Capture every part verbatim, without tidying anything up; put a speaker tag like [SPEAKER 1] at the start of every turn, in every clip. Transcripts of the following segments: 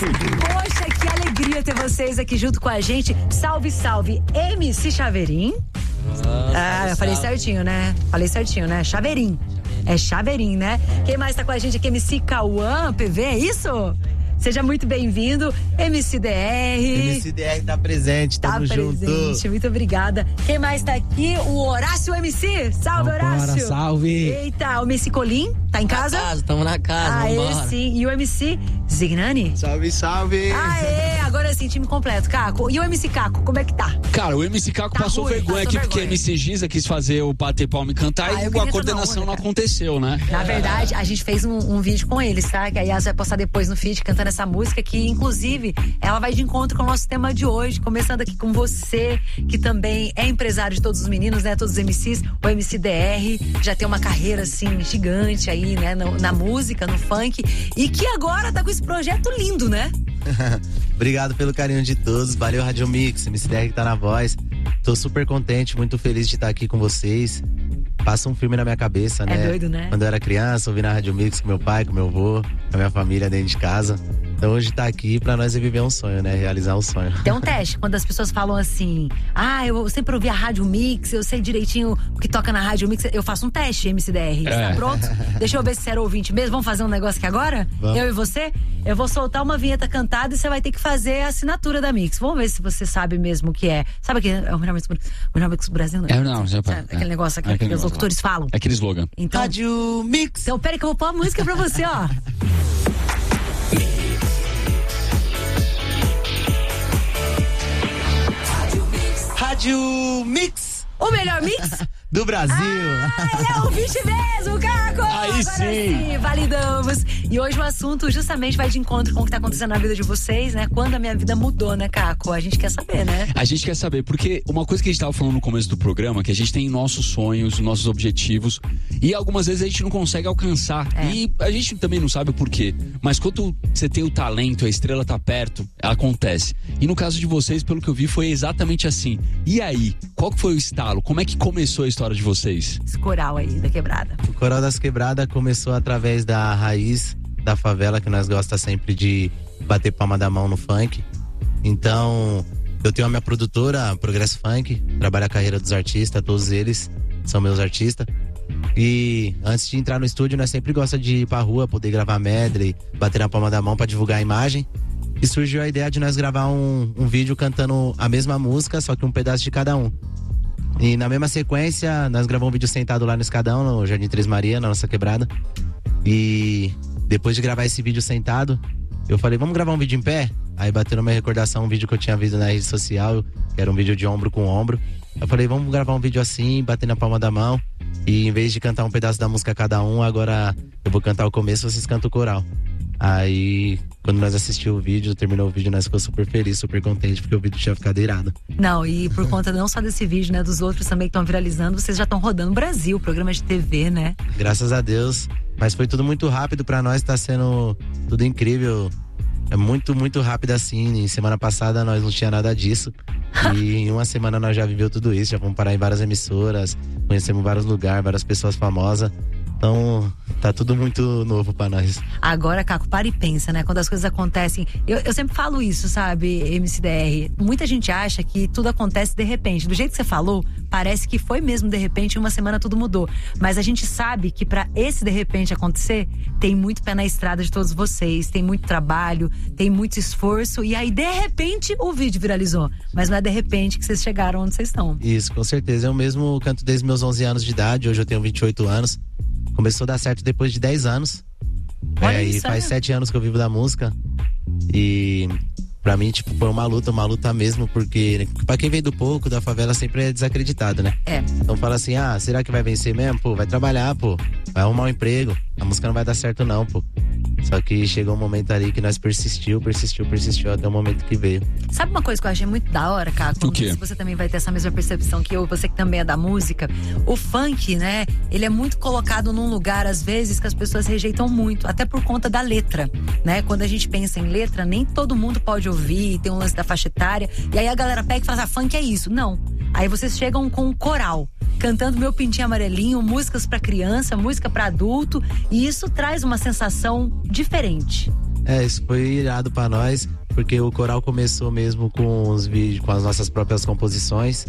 [SPEAKER 1] Poxa, que alegria ter vocês aqui junto com a gente. Salve, salve, M C Chaveirim. Ah, ah eu falei certinho, né? Falei certinho, né? Chaveirim. É Chaveirim, né? Quem mais tá com a gente aqui? M C Cauã, P V, é isso? Seja muito bem-vindo, M C D R.
[SPEAKER 2] M C D R tá presente,
[SPEAKER 1] tá
[SPEAKER 2] tamo
[SPEAKER 1] presente,
[SPEAKER 2] junto.
[SPEAKER 1] Muito obrigada. Quem mais tá aqui? O Horácio M C. Salve,
[SPEAKER 3] vambora,
[SPEAKER 1] Horácio.
[SPEAKER 3] Salve.
[SPEAKER 1] Eita, o M C Colim, tá em casa?
[SPEAKER 4] Na casa, tamo na casa,
[SPEAKER 1] Aê,
[SPEAKER 4] vambora.
[SPEAKER 1] sim. E o M C Zignani?
[SPEAKER 2] Salve, salve.
[SPEAKER 1] Aê, agora sim, time completo. Caco, e o M C Caco, como é que tá?
[SPEAKER 5] Cara, o M C Caco
[SPEAKER 1] Tá
[SPEAKER 5] passou
[SPEAKER 1] ruim,
[SPEAKER 5] vergonha
[SPEAKER 1] passou
[SPEAKER 5] aqui
[SPEAKER 1] vergonha.
[SPEAKER 5] porque a M C Giza quis fazer o bater palma e cantar
[SPEAKER 1] Ah, eu
[SPEAKER 5] e
[SPEAKER 1] queria
[SPEAKER 5] a coordenação
[SPEAKER 1] toda onda,
[SPEAKER 5] não
[SPEAKER 1] cara.
[SPEAKER 5] aconteceu, né?
[SPEAKER 1] Na verdade, a gente fez um, um vídeo com eles, tá? Que a Yas vai postar depois no feed cantando essa música que, inclusive, ela vai de encontro com o nosso tema de hoje. Começando aqui com você, que também é empresário de todos os meninos, né? Todos os M Cs. O M C D R já tem uma carreira, assim, gigante aí, né? Na, na música, no funk. E que agora tá com esse projeto lindo, né?
[SPEAKER 2] Obrigado pelo carinho de todos. Valeu, Rádio Mix, M C D R que tá na voz. Tô super contente, muito feliz de estar aqui com vocês. Passa um filme na minha cabeça, né?
[SPEAKER 1] É doido, né?
[SPEAKER 2] Quando eu era criança, ouvi na Rádio Mix com meu pai, com meu avô, com a minha família dentro de casa. Então hoje tá aqui pra nós é viver um sonho, né? Realizar um sonho.
[SPEAKER 1] Tem um teste, quando as pessoas falam assim: ah, eu sempre ouvi a Rádio Mix, eu sei direitinho o que toca na Rádio Mix. Eu faço um teste, M C D R.
[SPEAKER 5] É.
[SPEAKER 1] Tá pronto? Deixa eu ver se você era ouvinte mesmo. Vamos fazer um negócio aqui agora?
[SPEAKER 2] Vamos.
[SPEAKER 1] Eu e você? Eu vou soltar uma vinheta cantada e você vai ter que fazer a assinatura da Mix. Vamos ver se você sabe mesmo o que é. Sabe aquele é o melhor Mix, o melhor Mix do Brasil, né?
[SPEAKER 5] É, não, já
[SPEAKER 1] Sabe, aquele negócio aqui,
[SPEAKER 5] é,
[SPEAKER 1] que
[SPEAKER 5] aquele
[SPEAKER 1] os
[SPEAKER 5] negócio
[SPEAKER 1] locutores
[SPEAKER 5] lá.
[SPEAKER 1] falam.
[SPEAKER 5] É aquele slogan.
[SPEAKER 1] Então,
[SPEAKER 2] Rádio Mix.
[SPEAKER 1] então pera que eu vou pôr a música pra você, ó.
[SPEAKER 2] Rádio Mix
[SPEAKER 1] O melhor mix
[SPEAKER 2] do Brasil.
[SPEAKER 1] Ah, ele é ouvinte mesmo, Caco!
[SPEAKER 5] Aí
[SPEAKER 1] Agora
[SPEAKER 5] sim.
[SPEAKER 1] Validamos. E hoje o assunto justamente vai de encontro com o que tá acontecendo na vida de vocês, né? Quando a minha vida mudou, né, Caco? A gente quer saber, né?
[SPEAKER 5] A gente quer saber, porque uma coisa que a gente tava falando no começo do programa, que a gente tem nossos sonhos, nossos objetivos, e algumas vezes a gente não consegue alcançar.
[SPEAKER 1] É.
[SPEAKER 5] E a gente também não sabe o porquê. Mas quando você tem o talento, a estrela tá perto, acontece. E no caso de vocês, pelo que eu vi, foi exatamente assim. E aí, qual que foi o estalo? Como é que começou a história de vocês?
[SPEAKER 1] Esse coral aí da quebrada.
[SPEAKER 2] O Coral das Quebradas começou através da raiz da favela, que nós gosta sempre de bater palma da mão no funk. Então, eu tenho a minha produtora, Progresso Funk, trabalha a carreira dos artistas, todos eles são meus artistas. E antes de entrar no estúdio, nós sempre gosta de ir pra rua, poder gravar medley, bater na palma da mão pra divulgar a imagem. E surgiu a ideia de nós gravar um, um vídeo cantando a mesma música, só que um pedaço de cada um. E na mesma sequência, nós gravamos um vídeo sentado lá no escadão, no Jardim Três Maria, na nossa quebrada. E depois de gravar esse vídeo sentado, eu falei, vamos gravar um vídeo em pé? Aí bateu na minha recordação um vídeo que eu tinha visto na rede social, que era um vídeo de ombro com ombro. Eu falei, vamos gravar um vídeo assim, bater na palma da mão. E em vez de cantar um pedaço da música cada um, agora eu vou cantar o começo, vocês cantam o coral. Aí, quando nós assistimos o vídeo, terminou o vídeo, nós ficamos super felizes, super contentes, porque o vídeo tinha ficado irado.
[SPEAKER 1] Não, e por conta não só desse vídeo, né? Dos outros também que estão viralizando, vocês já estão rodando o Brasil, programa de T V, né?
[SPEAKER 2] Graças a Deus. Mas foi tudo muito rápido pra nós, tá sendo tudo incrível. É muito, muito rápido assim. Em semana passada nós não tinha nada disso. E em uma semana nós já viveu tudo isso. Já vamos parar em várias emissoras, conhecemos vários lugares, várias pessoas famosas. Então, tá tudo muito novo pra nós.
[SPEAKER 1] Agora, Caco, para e pensa, né? Quando as coisas acontecem. Eu, eu sempre falo isso, sabe, M C D R? Muita gente acha que tudo acontece de repente. Do jeito que você falou, parece que foi mesmo de repente, em uma semana tudo mudou. Mas a gente sabe que pra esse de repente acontecer, tem muito pé na estrada de todos vocês, tem muito trabalho, tem muito esforço. E aí, de repente, o vídeo viralizou. Mas não é de repente que vocês chegaram onde vocês estão.
[SPEAKER 2] Isso, com certeza. Eu mesmo canto desde meus onze anos de idade. Hoje eu tenho vinte e oito anos. Começou a dar certo depois de dez anos.
[SPEAKER 1] Olha
[SPEAKER 2] é,
[SPEAKER 1] isso,
[SPEAKER 2] e faz
[SPEAKER 1] é.
[SPEAKER 2] sete anos que eu vivo da música. E pra mim, tipo, foi uma luta, uma luta mesmo, porque pra quem vem do pouco, da favela, sempre é desacreditado, né?
[SPEAKER 1] É.
[SPEAKER 2] Então fala assim, ah, será que vai vencer mesmo? Pô, vai trabalhar, pô. Vai arrumar um emprego. A música não vai dar certo não, pô. Só que chegou um momento ali que nós persistiu, persistiu, persistiu até o momento que veio.
[SPEAKER 1] Sabe uma coisa que eu achei muito da hora, Caco?
[SPEAKER 5] O quê?
[SPEAKER 1] Se você também vai ter essa mesma percepção que eu, você que também é da música. O funk, né? Ele é muito colocado num lugar, às vezes, que as pessoas rejeitam muito, até por conta da letra, né? Quando a gente pensa em letra, nem todo mundo pode ouvir, tem um lance da faixa etária. E aí a galera pega e fala, ah, funk é isso. Não. Aí vocês chegam com um coral, cantando Meu Pintinho Amarelinho, músicas pra criança, música pra adulto, e isso traz uma sensação diferente.
[SPEAKER 2] É, isso foi irado pra nós, porque o coral começou mesmo com os vídeos, com as nossas próprias composições.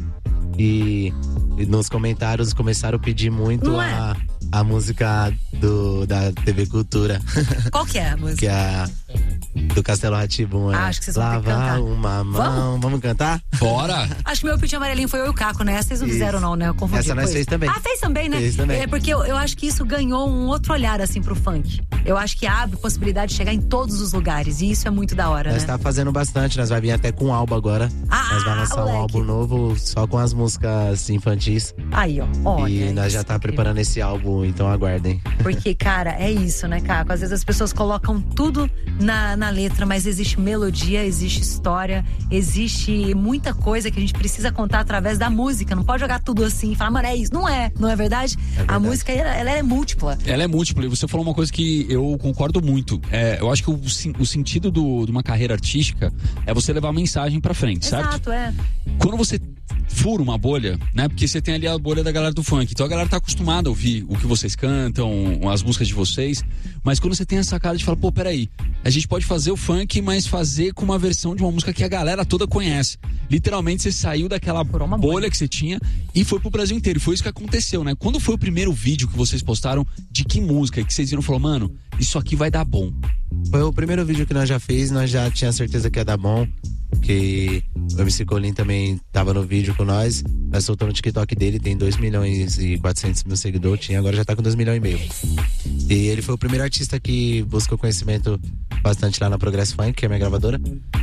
[SPEAKER 2] E, e nos comentários começaram a pedir muito
[SPEAKER 1] é?
[SPEAKER 2] a, a música do, da T V Cultura.
[SPEAKER 1] Qual que é a música?
[SPEAKER 2] Que é a do Castelo Rá-Tim-Bum.
[SPEAKER 1] Ah,
[SPEAKER 2] é.
[SPEAKER 1] acho que vocês vão ter que
[SPEAKER 2] Lava
[SPEAKER 1] cantar.
[SPEAKER 2] uma mão.
[SPEAKER 1] Vamos?
[SPEAKER 2] Vamos cantar?
[SPEAKER 5] Bora!
[SPEAKER 1] Acho que meu pitinho amarelinho foi eu e o Caco, né? Vocês não
[SPEAKER 2] Isso.
[SPEAKER 1] fizeram não, né? Eu confundi.
[SPEAKER 2] Essa nós
[SPEAKER 1] foi
[SPEAKER 2] fez
[SPEAKER 1] isso.
[SPEAKER 2] também.
[SPEAKER 1] Ah, fez também, né?
[SPEAKER 2] Fez também.
[SPEAKER 1] É porque eu, eu acho que isso ganhou um outro olhar, assim, pro funk. Eu acho que abre possibilidade de chegar em todos os lugares. E isso é muito da hora,
[SPEAKER 2] Nós
[SPEAKER 1] né?
[SPEAKER 2] tá fazendo bastante, nós vai vir até com um álbum agora.
[SPEAKER 1] Ah,
[SPEAKER 2] nós vai lançar
[SPEAKER 1] moleque.
[SPEAKER 2] um álbum novo só com as músicas infantis.
[SPEAKER 1] Aí, ó. Olha,
[SPEAKER 2] e nós já
[SPEAKER 1] isso
[SPEAKER 2] tá
[SPEAKER 1] é
[SPEAKER 2] preparando esse álbum, então aguardem.
[SPEAKER 1] Porque, cara, é isso, né, Caco? Às vezes as pessoas colocam tudo na, na letra, mas existe melodia, existe história, existe muita coisa que a gente precisa contar através da música. Não pode jogar tudo assim e falar, mano, é isso. Não é, não é verdade?
[SPEAKER 2] É verdade.
[SPEAKER 1] A música, ela, ela é múltipla.
[SPEAKER 5] Ela é múltipla, e você falou uma coisa que eu concordo muito. É, eu acho que o, sim- o sentido do- de uma carreira artística é você levar a mensagem pra frente, certo?
[SPEAKER 1] Exato, é.
[SPEAKER 5] Quando você fura uma bolha, né? Porque você tem ali a bolha da galera do funk. Então a galera tá acostumada a ouvir o que vocês cantam, as músicas de vocês. Mas quando você tem essa cara de falar, pô, peraí, a gente pode fazer o funk, mas fazer com uma versão de uma música que a galera toda conhece. Literalmente você saiu daquela
[SPEAKER 1] Furou uma
[SPEAKER 5] bolha
[SPEAKER 1] bolha.
[SPEAKER 5] que você tinha e foi pro Brasil inteiro. E foi isso que aconteceu, né? Quando foi o primeiro vídeo que vocês postaram, de que música? Que vocês viram e falaram, mano, isso aqui vai dar bom.
[SPEAKER 2] Foi o primeiro vídeo que nós já fez, nós já tinha certeza que ia dar bom. Que o M C Colin também tava no vídeo com nós. Nós soltamos no TikTok dele, tem dois milhões e quatrocentos mil seguidores, tinha, agora já tá com dois milhões e meio. E ele foi o primeiro artista que buscou conhecimento bastante lá na Progress Funk, que é a minha gravadora.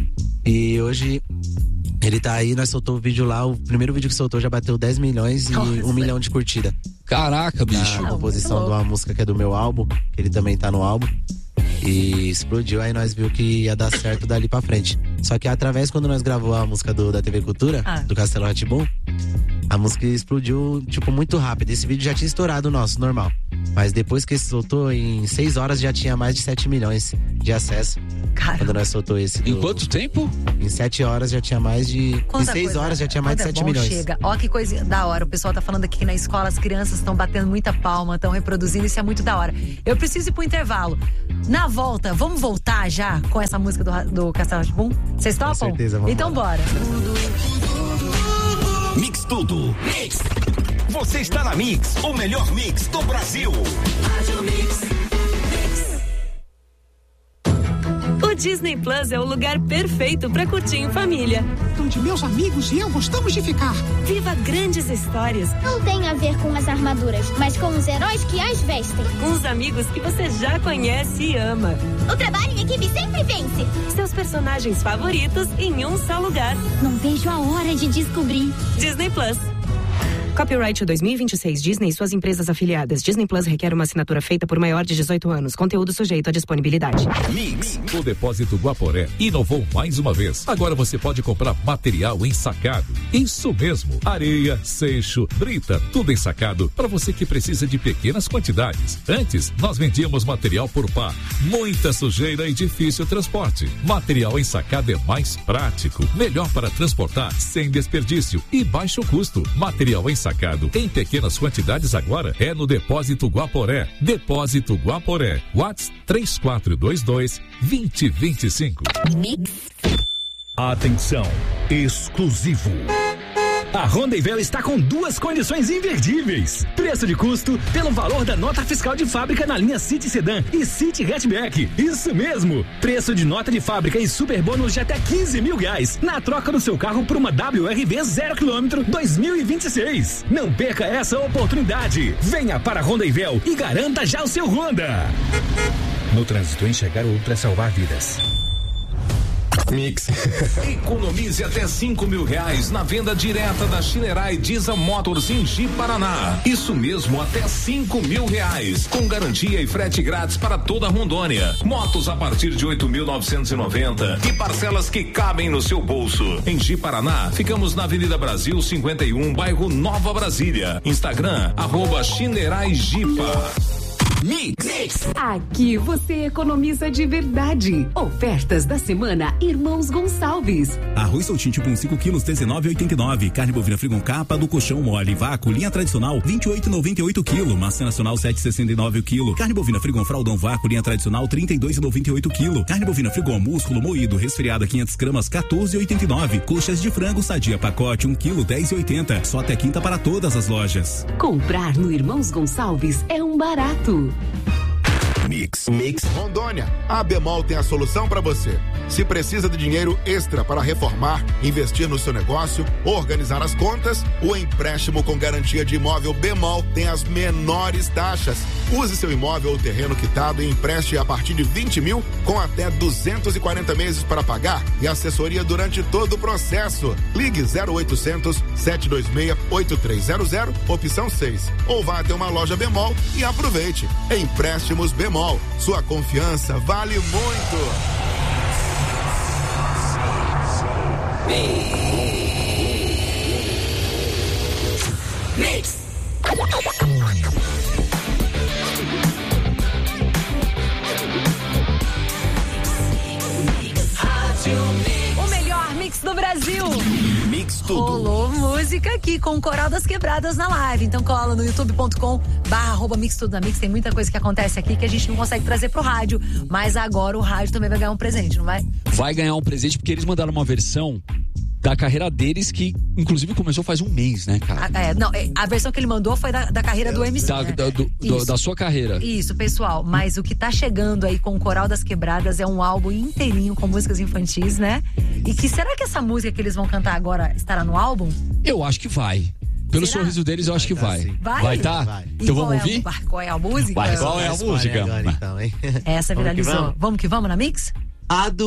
[SPEAKER 2] E hoje ele tá aí, nós soltou o vídeo lá, o primeiro vídeo que soltou já bateu dez milhões e
[SPEAKER 1] Nossa.
[SPEAKER 2] um milhão de curtida.
[SPEAKER 5] Caraca, bicho.
[SPEAKER 2] Na composição
[SPEAKER 1] muito
[SPEAKER 2] de uma música que é do meu álbum, que ele também tá no álbum. E explodiu, aí nós viu que ia dar certo dali pra frente. Só que através, quando nós gravou a música do, da T V Cultura,
[SPEAKER 1] Ah.
[SPEAKER 2] do Castelo Rá-Tim-Bum, a música explodiu, tipo, muito rápido. Esse vídeo já tinha estourado o nosso, normal. Mas depois que esse soltou, em seis horas já tinha mais de sete milhões de acesso.
[SPEAKER 1] Cara,
[SPEAKER 2] Quando nós soltou esse.
[SPEAKER 5] Em
[SPEAKER 2] do-
[SPEAKER 5] quanto tempo?
[SPEAKER 2] Em sete horas já tinha mais de.
[SPEAKER 1] quanta
[SPEAKER 2] em seis
[SPEAKER 1] coisa-
[SPEAKER 2] horas já tinha mais de
[SPEAKER 1] quando é
[SPEAKER 2] sete
[SPEAKER 1] bom,
[SPEAKER 2] milhões.
[SPEAKER 1] Chega. Ó, que coisa da hora. O pessoal tá falando aqui que na escola as crianças estão batendo muita palma, estão reproduzindo, isso é muito da hora. Eu preciso ir pro intervalo. Na volta, vamos voltar já com essa música do, Ra- do Castelo Rá-Tim-Bum? Vocês topam?
[SPEAKER 2] certeza, vamos
[SPEAKER 1] Então bora.
[SPEAKER 3] Mix Tudo. Mix. Você está na Mix, o melhor mix do Brasil.
[SPEAKER 4] O Disney Plus é o lugar perfeito para curtir em família.
[SPEAKER 6] Onde meus amigos e eu gostamos de ficar.
[SPEAKER 4] Viva grandes histórias
[SPEAKER 7] Não tem a ver com as armaduras, mas com os heróis que as vestem.
[SPEAKER 4] com os amigos que você já conhece e ama.
[SPEAKER 7] O trabalho em equipe sempre vence.
[SPEAKER 4] Seus personagens favoritos em um só lugar.
[SPEAKER 7] Não vejo a hora de descobrir.
[SPEAKER 4] Disney Plus. Copyright dois mil e vinte e seis Disney e suas empresas afiliadas. Disney Plus requer uma assinatura feita por maior de dezoito anos. Conteúdo sujeito à disponibilidade.
[SPEAKER 3] Mix.
[SPEAKER 8] O Depósito Guaporé inovou mais uma vez. Agora você pode comprar material ensacado. Isso mesmo. Areia, seixo, brita, tudo ensacado para você que precisa de pequenas quantidades. Antes, nós vendíamos material por pá. Muita sujeira e difícil transporte. Material ensacado é mais prático, melhor para transportar sem desperdício e baixo custo. Material ensacado em pequenas quantidades agora é no Depósito Guaporé. Depósito Guaporé. WhatsApp três quatro dois dois, dois zero dois cinco.
[SPEAKER 9] Atenção, exclusivo. A Rondevel está com duas condições imperdíveis. Preço de custo pelo valor da nota fiscal de fábrica na linha City Sedan e City Hatchback. Isso mesmo. Preço de nota de fábrica e super bônus de até quinze mil reais na troca do seu carro por uma W R V zero quilômetro dois mil e vinte e seis. Não perca essa oportunidade. Venha para a Rondevel e garanta já o seu Honda. No trânsito, enxergar o outro é salvar vidas.
[SPEAKER 3] Mix. Economize até cinco mil reais na venda direta da Shinerai Diesel Motors em Ji, Paraná. Isso mesmo, até cinco mil reais. Com garantia e frete grátis para toda a Rondônia. Motos a partir de oito mil novecentos e noventa e parcelas que cabem no seu bolso. Em Ji, Paraná, ficamos na Avenida Brasil cinquenta e um, bairro Nova Brasília. Instagram, arroba Shinerai Jipa.
[SPEAKER 10] Mix. Aqui você economiza de verdade. Ofertas da semana Irmãos Gonçalves.
[SPEAKER 11] Arroz soltinho tipo cinco quilos, dezenove e oitenta e nove. Carne bovina Frigon capa do colchão mole vácuo, linha tradicional, vinte e oito e noventa e oito quilo. Maçã nacional, sete e sessenta e nove o quilo. Carne bovina Frigon fraldão vácuo, linha tradicional, trinta e dois e noventa e oito quilo. Carne bovina Frigon músculo moído, resfriada, quinhentas gramas, quatorze e oitenta e nove. Coxas de frango sadia pacote, um quilo, dez e oitenta. Só até quinta para todas as lojas.
[SPEAKER 10] Comprar no Irmãos Gonçalves é um barato.
[SPEAKER 12] Mix. Mix. Rondônia, a Bemol tem a solução para você. Se precisa de dinheiro extra para reformar, investir no seu negócio, organizar as contas, o empréstimo com garantia de imóvel Bemol tem as menores taxas. Use seu imóvel ou terreno quitado e empreste a partir de vinte mil com até duzentos e quarenta meses para pagar e assessoria durante todo o processo. Ligue zero oitocentos, sete dois seis, oito três zero zero, opção seis. Ou vá até uma loja Bemol e aproveite. Empréstimos Bemol. Sua confiança vale muito.
[SPEAKER 10] Mix.
[SPEAKER 1] O melhor mix do Brasil.
[SPEAKER 12] Mix tudo.
[SPEAKER 1] Rolou música aqui com o Coral das Quebradas na live. Então cola no youtube ponto com barra arroba mix tudo na mix. Tem muita coisa que acontece aqui que a gente não consegue trazer pro rádio. Mas agora o rádio também vai ganhar um presente, não vai?
[SPEAKER 5] Vai ganhar um presente porque eles mandaram uma versão da carreira deles que, inclusive, começou faz um mês, né, cara?
[SPEAKER 1] A, é, não, a versão que ele mandou foi da, da carreira do M C.
[SPEAKER 5] Da,
[SPEAKER 1] né?
[SPEAKER 5] da, do, do, da sua carreira.
[SPEAKER 1] Isso, pessoal. Mas o que tá chegando aí com o Coral das Quebradas é um álbum inteirinho com músicas infantis, né? E que será que essa música que eles vão cantar agora estará no álbum?
[SPEAKER 5] Eu acho que vai. Pelo
[SPEAKER 1] Será?
[SPEAKER 5] sorriso deles, eu acho que vai.
[SPEAKER 1] Vai?
[SPEAKER 5] Vai, tá?
[SPEAKER 1] Vai.
[SPEAKER 5] Então
[SPEAKER 1] E
[SPEAKER 5] vamos
[SPEAKER 1] é
[SPEAKER 5] ouvir?
[SPEAKER 1] A, qual é a música?
[SPEAKER 5] Vai, qual é a música?
[SPEAKER 2] Agora, então, hein?
[SPEAKER 1] Essa
[SPEAKER 2] Vamos que
[SPEAKER 1] viralizou.
[SPEAKER 2] vamos?
[SPEAKER 1] Vamos que vamos na Mix?
[SPEAKER 2] A do